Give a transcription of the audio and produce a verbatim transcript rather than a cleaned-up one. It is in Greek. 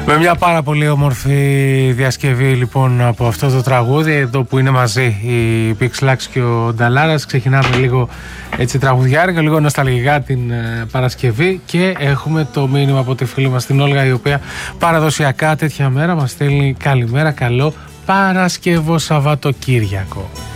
Με μια πάρα πολύ όμορφη διασκευή λοιπόν από αυτό το τραγούδι, εδώ που είναι μαζί η Pixlax και ο Νταλάρας, ξεκινάμε λίγο έτσι τραγουδιάρικα, λίγο νοσταλγικά την ε, Παρασκευή, και έχουμε το μήνυμα από τη φίλη μας την Όλγα, η οποία παραδοσιακά τέτοια μέρα μας στέλνει καλημέρα, καλό Παρασκευό Σαββατοκύριακο.